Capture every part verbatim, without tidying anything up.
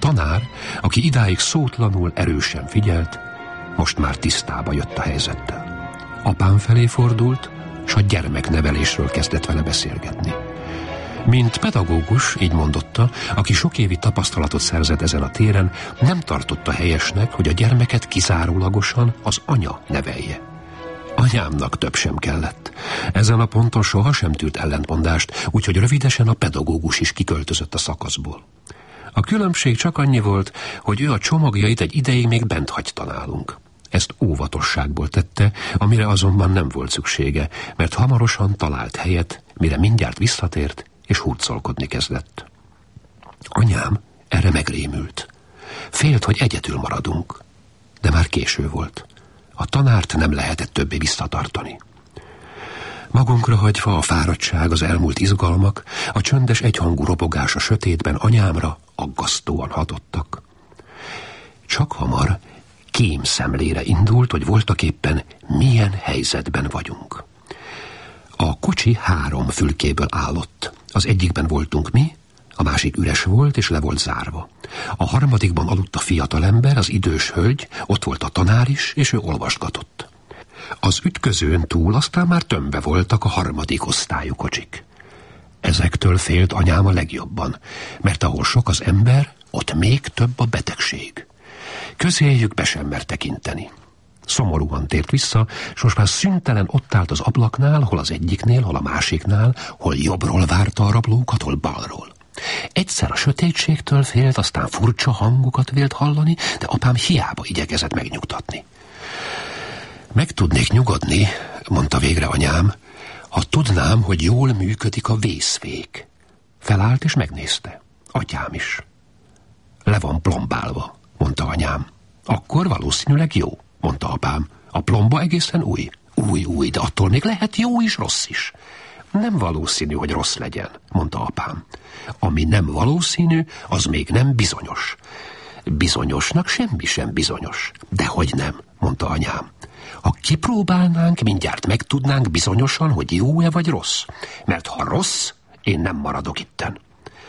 tanár, aki idáig szótlanul erősen figyelt, most már tisztába jött a helyzettel. Apám felé fordult, s a gyermeknevelésről kezdett vele beszélgetni. Mint pedagógus, így mondotta, aki sok évi tapasztalatot szerzett ezen a téren, nem tartotta helyesnek, hogy a gyermeket kizárólagosan az anya nevelje. Anyámnak több sem kellett. Ezen a ponton sohasem tűrt ellentmondást, úgyhogy rövidesen a pedagógus is kiköltözött a szakaszból. A különbség csak annyi volt, hogy ő a csomagjait egy ideig még bent hagyta nálunk. Ezt óvatosságból tette, amire azonban nem volt szüksége, mert hamarosan talált helyet, mire mindjárt visszatért, és hurcolkodni kezdett. Anyám erre megrémült. Félt, hogy egyedül maradunk, de már késő volt. A tanárt nem lehetett többé visszatartani. Magunkra hagyva a fáradtság, az elmúlt izgalmak, a csöndes egyhangú robogás a sötétben anyámra aggasztóan hatottak. Csak hamar kémszemlére indult, hogy voltaképpen milyen helyzetben vagyunk. A kocsi három fülkéből állott. Az egyikben voltunk mi, a másik üres volt és le volt zárva. A harmadikban aludt a fiatalember, az idős hölgy, ott volt a tanár is, és ő olvasgatott. Az ütközőn túl aztán már tömve voltak a harmadik osztályú kocsik. Ezektől félt anyám a legjobban, mert ahol sok az ember, ott még több a betegség. Közéjük be sem mer tekinteni. Szomorúan tért vissza, és most már szüntelen ott állt az ablaknál, hol az egyiknél, hol a másiknál, hol jobbról várta a rablókat, hol balról. Egyszer a sötétségtől félt, aztán furcsa hangokat vélt hallani, de apám hiába igyekezett megnyugtatni. Meg tudnék nyugodni, mondta végre anyám, ha tudnám, hogy jól működik a vészfék. Felállt és megnézte. Atyám is. Le van plombálva, mondta anyám. Akkor valószínűleg jó, mondta apám. A plomba egészen új. Új, új, de attól még lehet jó is, rossz is. Nem valószínű, hogy rossz legyen, mondta apám. Ami nem valószínű, az még nem bizonyos. Bizonyosnak semmi sem bizonyos. Dehogy nem, mondta anyám. Ha kipróbálnánk, mindjárt megtudnánk bizonyosan, hogy jó-e vagy rossz. Mert ha rossz, én nem maradok itten.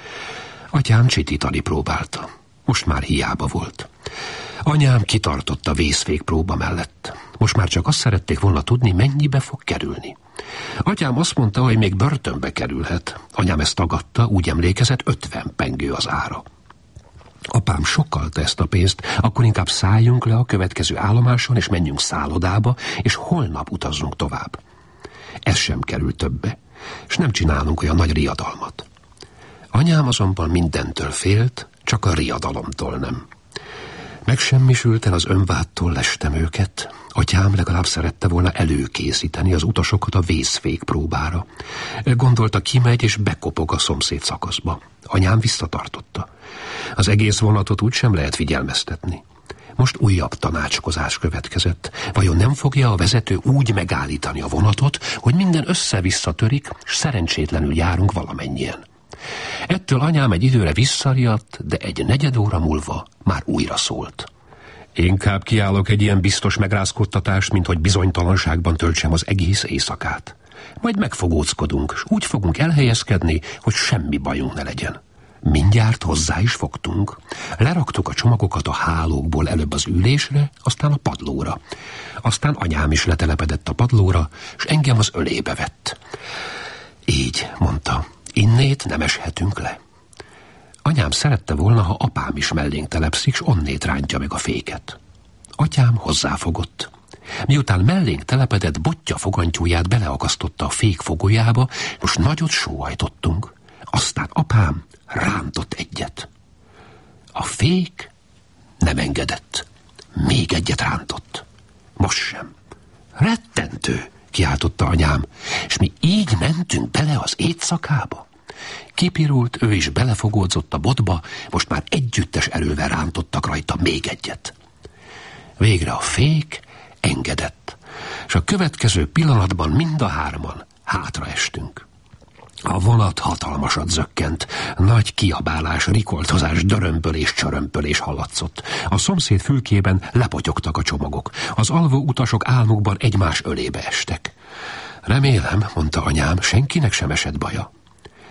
Atyám csitítani próbálta. Most már hiába volt. Anyám kitartott a vészfékpróba mellett. Most már csak azt szerették volna tudni, mennyibe fog kerülni. Atyám azt mondta, hogy még börtönbe kerülhet. Anyám ezt tagadta, úgy emlékezett, ötven pengő az ára. Apám sokkalta ezt a pénzt, akkor inkább szálljunk le a következő állomáson, és menjünk szállodába, és holnap utazzunk tovább. Ez sem kerül többe, és nem csinálunk olyan nagy riadalmat. Anyám azonban mindentől félt, csak a riadalomtól nem. Megsemmisülten az önvádtól lestem őket. Atyám legalább szerette volna előkészíteni az utasokat a vészfék próbára. Gondolta, kimegy és bekopog a szomszéd szakaszba. Anyám visszatartotta. Az egész vonatot úgysem lehet figyelmeztetni. Most újabb tanácskozás következett. Vajon nem fogja a vezető úgy megállítani a vonatot, hogy minden össze-vissza törik, s szerencsétlenül járunk valamennyien? Ettől anyám egy időre visszariadt, de egy negyed óra múlva már újra szólt. Inkább kiállok egy ilyen biztos megrázkódtatást, mint hogy bizonytalanságban töltsem az egész éjszakát. Majd megfogóckodunk, és úgy fogunk elhelyezkedni, hogy semmi bajunk ne legyen. Mindjárt hozzá is fogtunk. Leraktuk a csomagokat a hálókból előbb az ülésre, aztán a padlóra. Aztán anyám is letelepedett a padlóra, és engem az ölébe vett. Így, mondta, innét nem eshetünk le. Anyám szerette volna, ha apám is mellénk telepszik, s onnét rántja meg a féket. Atyám hozzáfogott. Miután mellénk telepedett, botja fogantyúját beleakasztotta a fék fogójába, most nagyot sóhajtottunk. Aztán apám rántott egyet. A fék nem engedett. Még egyet rántott. Most sem. Rettentő, kiáltotta anyám, és mi így mentünk bele az éjszakába. Kipirult, ő is belefogódzott a botba, most már együttes erővel rántottak rajta még egyet. Végre a fék engedett, és a következő pillanatban mind a hárman hátra estünk. A vonat hatalmasat zökkent, nagy kiabálás, rikoltozás, dörömbölés, csörömpölés hallatszott. A szomszéd fülkében lepotyogtak a csomagok. Az alvó utasok álmukban egymás ölébe estek. Remélem, mondta anyám, senkinek sem esett baja.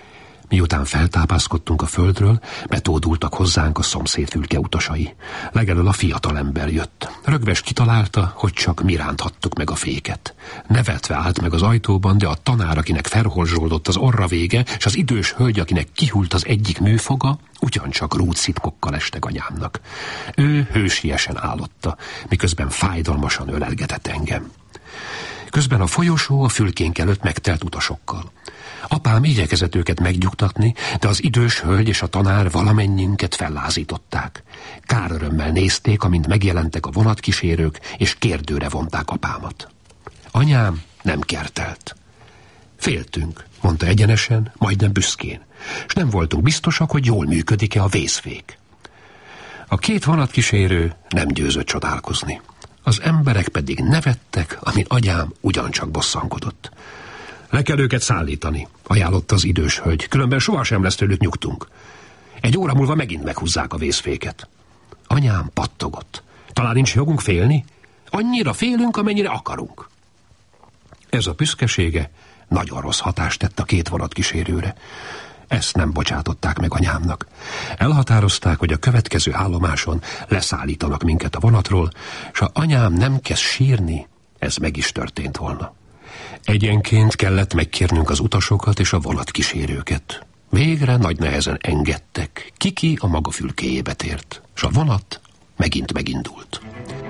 Miután feltápászkodtunk a földről, betódultak hozzánk a szomszéd fülke utasai. Legelől a fiatalember jött. Rögves kitalálta, hogy csak mi ránthattuk meg a féket. Nevetve állt meg az ajtóban, de a tanár, akinek felhorzsoldott az orra vége, és az idős hölgy, akinek kihult az egyik műfoga, ugyancsak rúdszitkokkal estek anyámnak. Ő hősiesen állotta, miközben fájdalmasan ölelgetett engem. Közben a folyosó a fülkénk előtt megtelt utasokkal. Apám igyekezett őket megnyugtatni, de az idős hölgy és a tanár valamennyiünket fellázították. Kárörömmel nézték, amint megjelentek a vonatkísérők, és kérdőre vonták apámat. Anyám nem kertelt. Féltünk, mondta egyenesen, majdnem büszkén, és nem voltunk biztosak, hogy jól működik-e a vészfék. A két vonatkísérő nem győzött csodálkozni. Az emberek pedig nevettek, amin anyám ugyancsak bosszankodott. Le kell őket szállítani, ajánlotta az idős hölgy, különben sohasem lesz tőlük nyugtunk. Egy óra múlva megint meghúzzák a vészféket. Anyám pattogott. Talán nincs jogunk félni? Annyira félünk, amennyire akarunk. Ez a büszkesége nagyon rossz hatást tett a két vonatkísérőre. Ezt nem bocsátották meg anyámnak. Elhatározták, hogy a következő állomáson leszállítanak minket a vonatról, s ha anyám nem kezd sírni, ez meg is történt volna. Egyenként kellett megkérnünk az utasokat és a vonatkísérőket. Végre nagy nehezen engedtek, kiki a maga fülkéjébe tért, s a vonat megint megindult.